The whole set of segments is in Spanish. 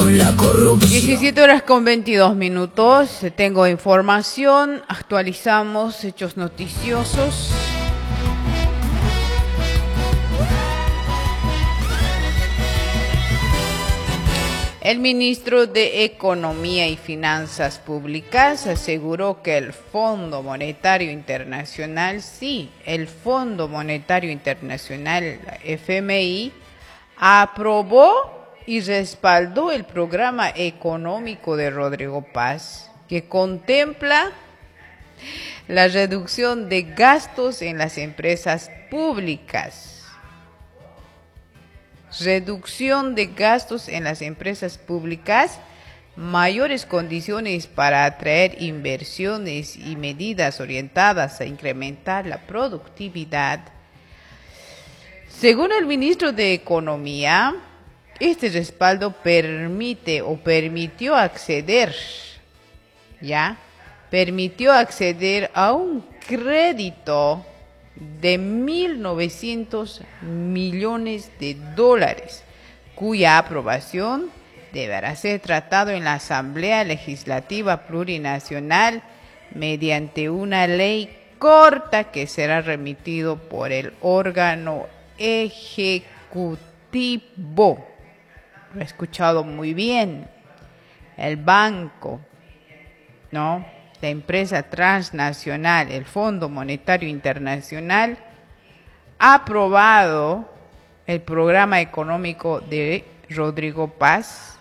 con la corrupción. 17 horas con 22 minutos. Tengo información. Actualizamos hechos noticiosos. El ministro de Economía y Finanzas Públicas aseguró que el Fondo Monetario Internacional, el Fondo Monetario Internacional, la FMI, aprobó y respaldó el programa económico de Rodrigo Paz, que contempla la reducción de gastos en las empresas públicas. Reducción de gastos en las empresas públicas, mayores condiciones para atraer inversiones y medidas orientadas a incrementar la productividad. Según el ministro de Economía, este respaldo permitió acceder a un crédito de 1.900 millones de dólares, cuya aprobación deberá ser tratado en la Asamblea Legislativa Plurinacional mediante una ley corta que será remitido por el órgano ejecutivo. Lo he escuchado muy bien. El banco, ¿no?, la empresa transnacional, el Fondo Monetario Internacional, ha aprobado el programa económico de Rodrigo Paz,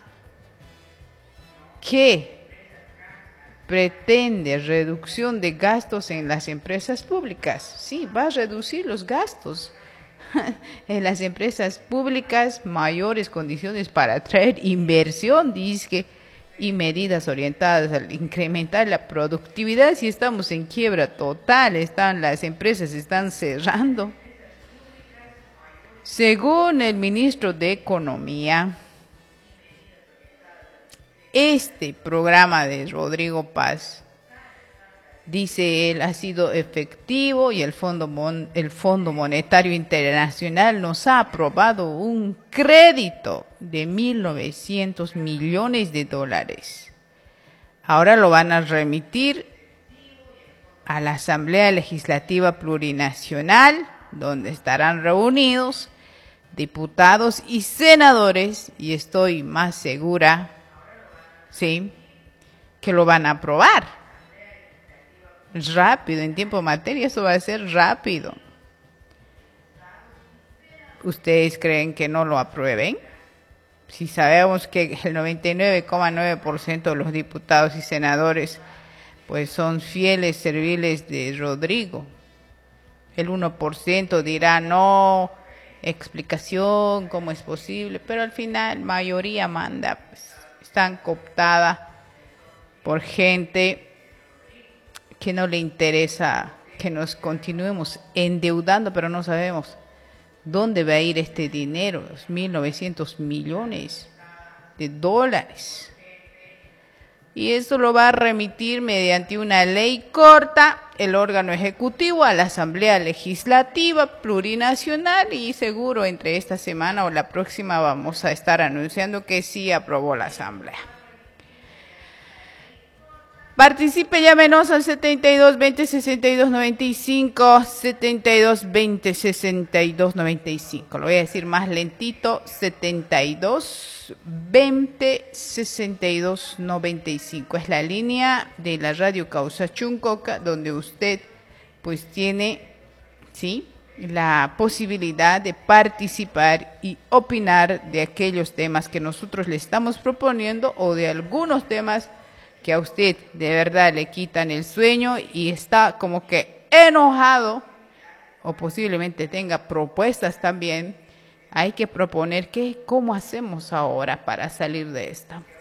que pretende reducción de gastos en las empresas públicas. Sí, va a reducir los gastos en las empresas públicas, mayores condiciones para atraer inversión, dice, y medidas orientadas a incrementar la productividad. Si estamos en quiebra total, las empresas están cerrando. Según el ministro de Economía, este programa de Rodrigo Paz, dice él, ha sido efectivo y el Fondo Monetario Internacional nos ha aprobado un crédito de 1.900 millones de dólares. Ahora lo van a remitir a la Asamblea Legislativa Plurinacional, donde estarán reunidos diputados y senadores, y estoy más segura, que lo van a aprobar. Rápido, en tiempo materia, eso va a ser rápido. ¿Ustedes creen que no lo aprueben? Si sabemos que el 99,9% de los diputados y senadores pues son fieles serviles de Rodrigo. El 1% dirá no, explicación, cómo es posible, pero al final mayoría manda, pues, están cooptadas por gente que no le interesa que nos continuemos endeudando, pero no sabemos dónde va a ir este dinero, los 1.900 millones de dólares. Y esto lo va a remitir mediante una ley corta el órgano ejecutivo a la Asamblea Legislativa Plurinacional, y seguro entre esta semana o la próxima vamos a estar anunciando que sí aprobó la Asamblea. Participe, llámenos al 72 20 62 95, 72 20 62 95. Lo voy a decir más lentito, 72 20 62 95. Es la línea de la radio Causa Chuncoca, donde usted pues tiene, la posibilidad de participar y opinar de aquellos temas que nosotros le estamos proponiendo, o de algunos temas que a usted de verdad le quitan el sueño y está como que enojado, o posiblemente tenga propuestas también. Hay que proponer cómo hacemos ahora para salir de esta.